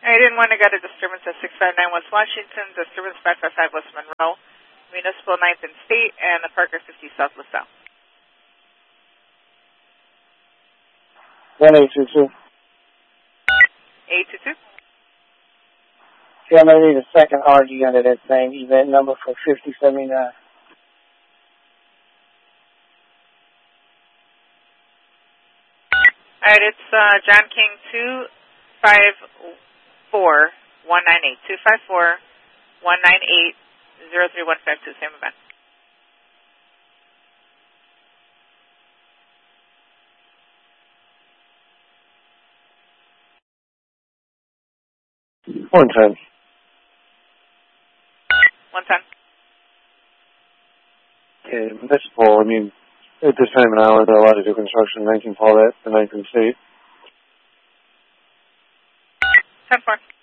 I didn't want to get a disturbance at 659 West Washington, disturbance 555 West Monroe, Municipal 9th and State, and the Parker 50 South LaSalle. 1822. 822. Yeah, I'm going to need a second RD under that same event number for 5079. All right, it's John King 254-198. 254-198-03152, same event. One time. 110. Okay, municipal, I mean, at this time in Island, they're allowed to do construction, 19 Paulette, the 9th and State. 10-4.